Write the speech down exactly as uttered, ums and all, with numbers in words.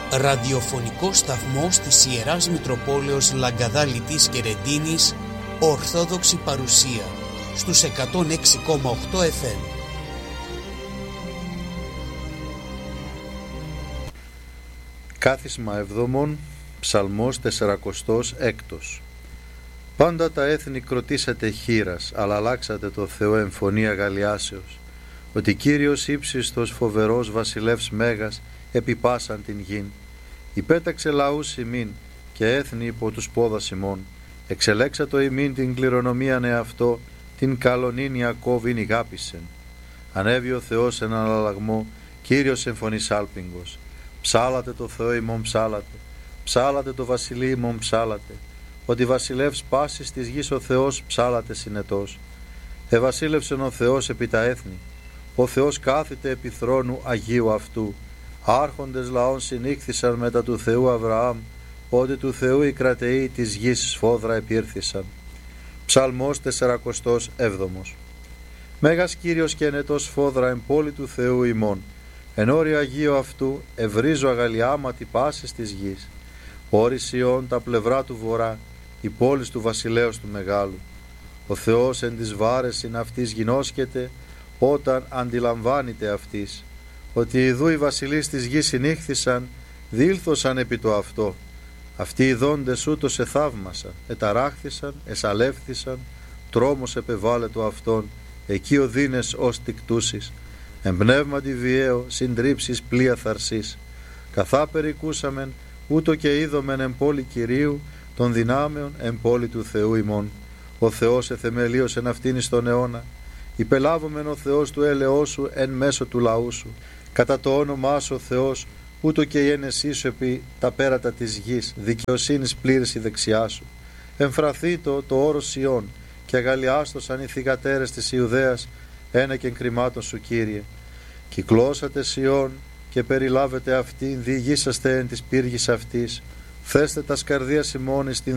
ραδιοφωνικό σταθμός της Ιεράς Μητροπόλεως Λαγκαδάλητης και Ρεντίνης, Ορθόδοξη παρουσία, στους εκατόν έξι κόμμα οκτώ εφ εμ. Κάθισμα εβδομών, Ψαλμός τεσσαρακοστός έκτος. Πάντα τα έθνη κροτήσατε χήρας, αλλά αλλάξατε το Θεό εμφωνή αγαλιάσεως, ότι Κύριος ύψιστος φοβερός βασιλεύς μέγας επιπάσαν την γην. Υπέταξε λαούς ημίν και έθνη υπό τους πόδας ημών. Εξελέξατο ημίν την κληρονομίαν εαυτό, την καλονήν Ιακώβην ηγάπησεν. Ανέβη ο Θεός εν αναλλαγμό, Κύριος εμφωνής άλπιγγος. Ψάλατε το Θεό ημών ψάλατε, ψάλατε το βασιλεί ημών ψάλατε, ότι βασιλεύς πάσης της γης ο Θεός ψάλατε συνετός. Εβασίλευσεν ο Θεός επί τα έθνη, ο Θεός κάθεται επί θρόνου Αγίου αυτού. Άρχοντες λαών συνήχθησαν μετά του Θεού Αβραάμ, ότι του Θεού οι κρατεοί της γης σφόδρα επήρθησαν. Ψαλμός τεσσαρακοστός έβδομος. Μέγας Κύριος και ενετός σφόδρα εν πόλη του Θεού ημών, εν όρη Αγίου αυτού ευρίζω αγαλιάματι πάσης της γης. Όρη Σιών τα πλευρά του βορρά, η πόλης του βασιλέως του μεγάλου. Ο Θεός εν της βάρεσιν αυτής γινώσκεται, όταν αντιλαμβάνεται αυτής, ότι ιδού οι βασιλείς της γης συνήχθησαν, διήλθωσαν επί το αυτό. Αυτοί οι δόντες ούτως εθαύμασαν, εταράχθησαν, εσαλεύθησαν, τρόμος επεβάλλετο αυτόν, εκεί οδύνες ως τικτούσεις. Εμπνεύματι βιαίο, συντρίψεις πλοία θαρσής. Καθά περικούσαμεν, ούτω και είδομεν εν πόλη Κυρίου, των δυνάμεων εν πόλη του Θεού ημών. Ο Θεός εθεμελίωσεν αυτήν εις τον αιώνα. Υπελάβομεν ο Θεός του έλεός σου εν μέσω του λαού σου. Κατά το όνομά σου ο Θεός, ούτω και η ένεσή σου επί τα πέρατα της γης, δικαιοσύνης πλήρης η δεξιά σου. Εμφραθήτω το όρος Σιών, και αγαλιάστοσαν οι θυγατέρες της Ιουδαίας, ένα και κρυμάτων σου Κύριε. Κυκλώσατε Σιών και περιλάβετε αυτήν, διηγήσαστε εν της πύργης αυτής. Θέστε τα σκαρδίας ημών εις την